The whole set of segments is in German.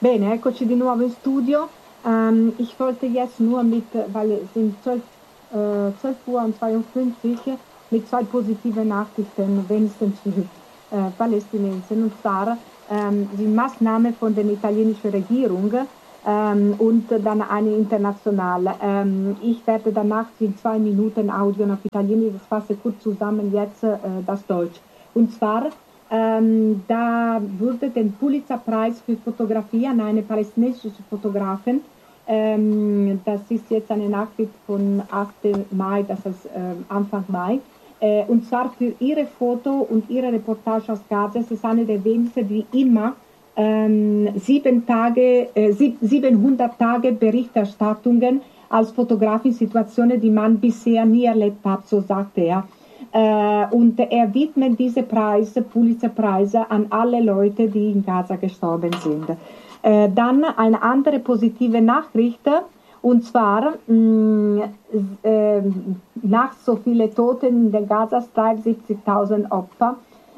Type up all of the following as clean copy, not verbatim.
Bene, eccoci di nuovo in studio. Ich wollte jetzt nur weil es sind 12 Uhr und 52, mit zwei positiven Nachrichten wenigstens für Palästinenser. Und zwar die Maßnahme von der italienischen Regierung und dann eine internationale. Ich werde danach in 2 Minuten Audio auf Italienisch, ich fasse kurz zusammen jetzt das Deutsch. Und zwar da wurde den Pulitzerpreis für Fotografie an eine palästinensische Fotografin, das ist jetzt eine Nachricht von 8. Mai, das ist Anfang Mai, und zwar für ihre Foto und ihre Reportage aus Gaza. Es ist eine der wenigsten, die immer 700 Tage Berichterstattungen als Fotografin Situationen, die man bisher nie erlebt hat, so sagte er. Und er widmet diese Preise, Pulitzerpreise, an alle Leute, die in Gaza gestorben sind. Dann eine andere positive Nachricht, und zwar nach so vielen Toten in der Gazastreif, 70.000 Opfer,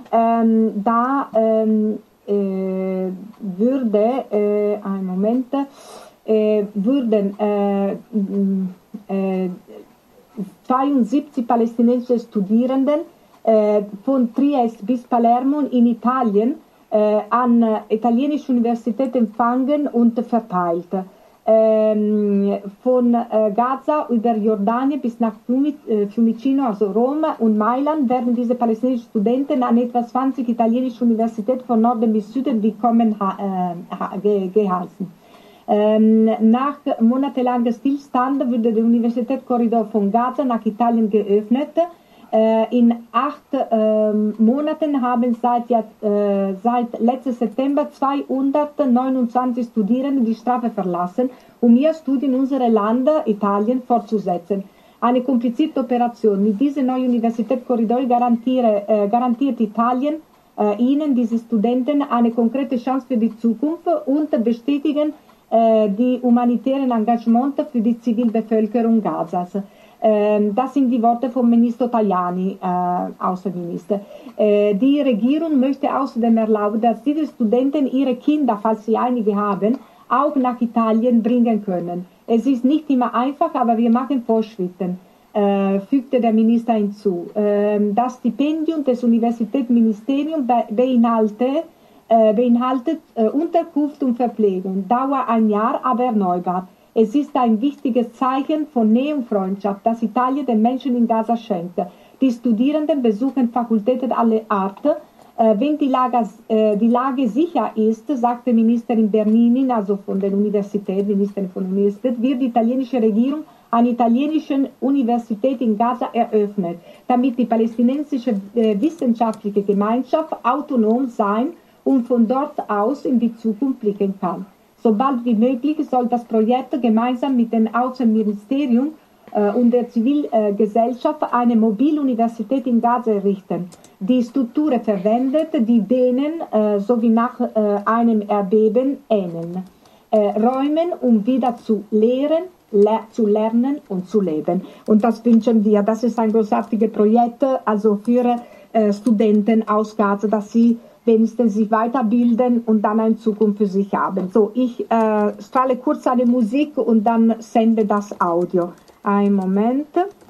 würden 72 palästinensische Studierenden von Triest bis Palermo in Italien an italienische Universitäten empfangen und verteilt. Von Gaza über Jordanien bis nach Fiumicino, also Rom und Mailand, werden diese palästinensischen Studenten an etwa 20 italienische Universitäten von Norden bis Süden willkommen geheißen. Nach monatelangem Stillstand wurde der Universitätskorridor von Gaza nach Italien geöffnet. In 8 Monaten haben seit letzten September 229 Studierende die Strafe verlassen, um ihr Studium in unserem Land, Italien, fortzusetzen. Eine komplizierte Operation. Mit diesem neuen Universitätskorridor garantiert Italien ihnen, diese Studenten, eine konkrete Chance für die Zukunft und bestätigen die humanitären Engagements für die Zivilbevölkerung Gazas. Das sind die Worte von Ministro Tajani, Außenminister. Die Regierung möchte außerdem erlauben, dass diese Studenten ihre Kinder, falls sie einige haben, auch nach Italien bringen können. Es ist nicht immer einfach, aber wir machen Fortschritte, fügte der Minister hinzu. Das Stipendium des Universitätsministeriums beinhaltet Unterkunft und Verpflegung, Dauer 1 Jahr, aber erneuerbar. Es ist ein wichtiges Zeichen von Nähe und Freundschaft, das Italien den Menschen in Gaza schenkt. Die Studierenden besuchen Fakultäten aller Art. Wenn die Lage sicher ist, sagte Ministerin Bernini, also von der Universität, Ministerin von der Universität, wird die italienische Regierung eine italienische Universität in Gaza eröffnet, damit die palästinensische wissenschaftliche Gemeinschaft autonom sein und von dort aus in die Zukunft blicken kann. Sobald wie möglich soll das Projekt gemeinsam mit dem Außenministerium und der Zivilgesellschaft eine Mobiluniversität in Gaza errichten, die Strukturen verwendet, die denen sowie nach einem Erdbeben ähneln. Räumen, um wieder zu lehren, zu lernen und zu leben. Und das wünschen wir. Das ist ein großartiges Projekt, also für Studenten aus Gaza, dass sie wenigstens sich weiterbilden und dann eine Zukunft für sich haben. So, ich strahle kurz eine Musik und dann sende das Audio. Einen Moment.